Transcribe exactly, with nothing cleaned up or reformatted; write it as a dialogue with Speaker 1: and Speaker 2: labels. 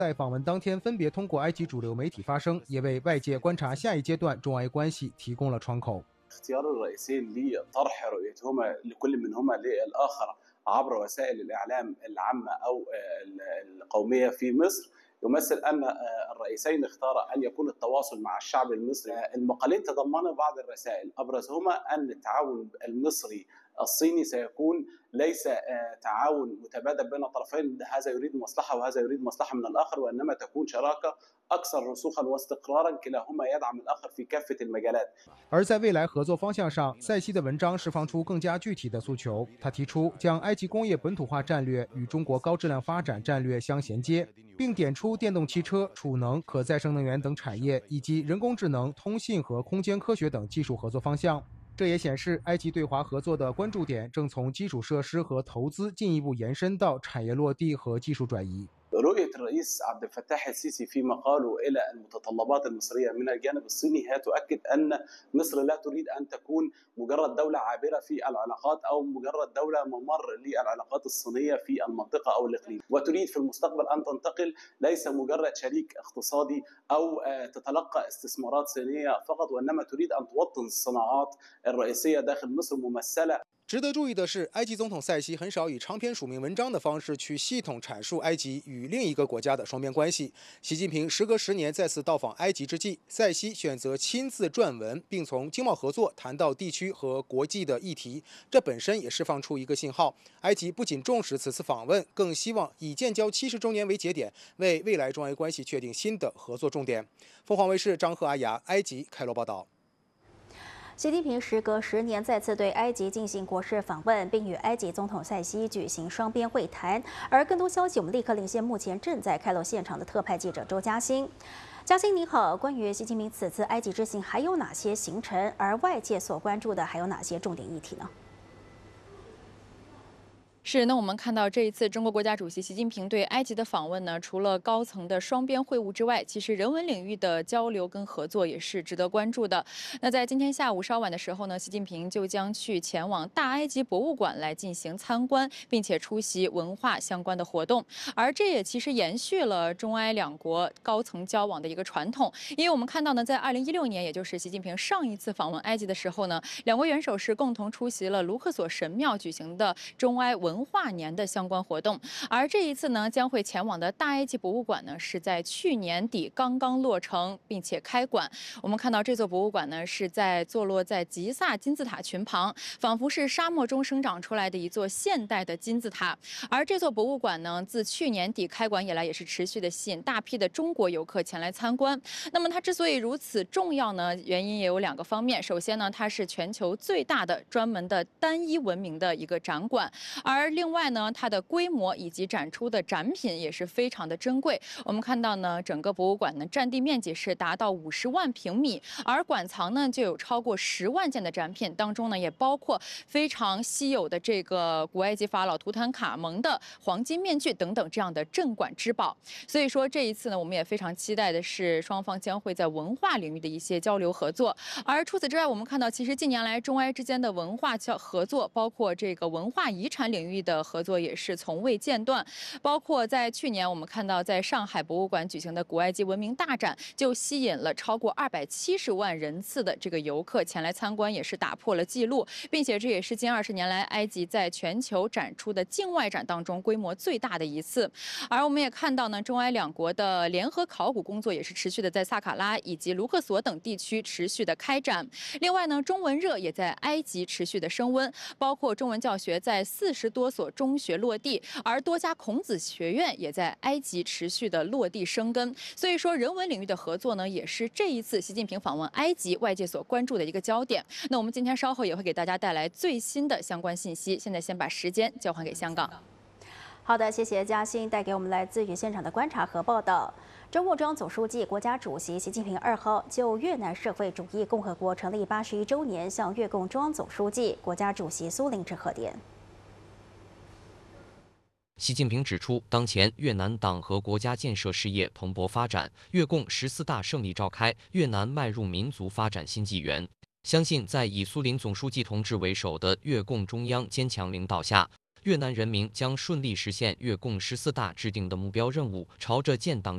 Speaker 1: 在访问当天分别通过埃及主流媒体发声，也为外界观察下一阶段中埃关系提供了窗口。
Speaker 2: اختيار الرئيسين لطرح رؤيتهما لكل منهما للآخر عبر وسائل الإعلام العامة أو القومية في مصر يمثل أن الرئيسين اختارا أن يكون التواصل مع الشعب المصري. المقالين تضمن بعض الرسائل أبرزهما أن التعاون المصري الصيني سيكون ليس تعاون متبادل بين الطرفين، هذا يريد مصلحة وهذا يريد مصلحة من الآخر، وإنما تكون شراكة أكثر رسوخا واستقرارا كلاهما يدعم الآخر في كافة المجالات。
Speaker 1: 而在未来合作方向上，塞西的文章释放出更加具体的诉求。他提出将埃及工业本土化战略与中国高质量发展战略相衔接，并点出电动汽车、储能、可再生能源等产业以及人工智能、通信和空间科学等技术合作方向。这也显示，埃及对华合作的关注点正从基础设施和投资进一步延伸到产业落地和技术转移。
Speaker 2: رؤية الرئيس عبد الفتاح السيسي في مقاله إلى المتطلبات المصرية من الجانب الصيني هي تؤكد أن مصر لا تريد أن تكون مجرد دولة عابرة في العلاقات أو مجرد دولة ممر للعلاقات الصينية في المنطقة أو الإقليم، وتريد في المستقبل أن تنتقل ليس مجرد شريك اقتصادي أو تتلقى استثمارات صينية فقط، وإنما تريد أن توطن الصناعات الرئيسية داخل مصر ممثلة。
Speaker 1: 值得注意的是，埃及总统塞西很少以长篇署名文章的方式去系统阐述埃及与另一个国家的双边关系。习近平时隔十年再次到访埃及之际，塞西选择亲自撰文，并从经贸合作谈到地区和国际的议题，这本身也释放出一个信号：埃及不仅重视此次访问，更希望以建交七十周年为节点，为未来中埃关系确定新的合作重点。凤凰卫视张赫阿雅，埃及开罗报道。
Speaker 3: 习近平时隔十年再次对埃及进行国事访问，并与埃及总统塞西举行双边会谈。而更多消息，我们立刻连线目前正在开罗现场的特派记者周嘉欣。嘉欣你好，关于习近平此次埃及之行还有哪些行程？而外界所关注的还有哪些重点议题呢？
Speaker 4: 是，那我们看到这一次中国国家主席习近平对埃及的访问呢，除了高层的双边会晤之外，其实人文领域的交流跟合作也是值得关注的。那在今天下午稍晚的时候呢，习近平就将去前往大埃及博物馆来进行参观，并且出席文化相关的活动。而这也其实延续了中埃两国高层交往的一个传统，因为我们看到呢，在二零一六年，也就是习近平上一次访问埃及的时候呢，两国元首是共同出席了卢克索神庙举行的中埃文文化年的相关活动，而这一次呢，将会前往的大埃及博物馆呢，是在去年底刚刚落成并且开馆。我们看到这座博物馆呢，是在坐落在吉萨金字塔群旁，仿佛是沙漠中生长出来的一座现代的金字塔。而这座博物馆呢，自去年底开馆以来，也是持续的吸引大批的中国游客前来参观。那么它之所以如此重要呢，原因也有两个方面。首先呢，它是全球最大的专门的单一文明的一个展馆，而另外呢，它的规模以及展出的展品也是非常的珍贵。我们看到呢，整个博物馆呢占地面积是达到五十万平米，而馆藏呢就有超过十万件的展品，当中呢也包括非常稀有的这个古埃及法老图坦卡蒙的黄金面具等等这样的镇馆之宝。所以说这一次呢，我们也非常期待的是双方将会在文化领域的一些交流合作。而除此之外，我们看到其实近年来中埃之间的文化交合作，包括这个文化遗产领域的合作也是从未间断。包括在去年，我们看到在上海博物馆举行的古埃及文明大展，就吸引了超过二百七十万人次的这个游客前来参观，也是打破了记录，并且这也是近二十年来埃及在全球展出的境外展当中规模最大的一次。而我们也看到呢，中埃两国的联合考古工作也是持续的在萨卡拉以及卢克索等地区持续的开展。另外呢，中文热也在埃及持续的升温，包括中文教学在四十多所中学落地，而多家孔子学院也在埃及持续的落地生根。所以说，人文领域的合作呢，也是这一次习近平访问埃及外界所关注的一个焦点。那我们今天稍后也会给大家带来最新的相关信息。现在先把时间交还给香港。
Speaker 3: 好的，谢谢嘉欣带给我们来自于现场的观察和报道。中共中央总书记、国家主席习近平二号就越南社会主义共和国成立八十一周年，向越共中央总书记、国家主席苏凌致贺电。
Speaker 5: 习近平指出，当前越南党和国家建设事业蓬勃发展，越共十四大胜利召开，越南迈入民族发展新纪元。相信在以苏林总书记同志为首的越共中央坚强领导下，越南人民将顺利实现越共十四大制定的目标任务，朝着建党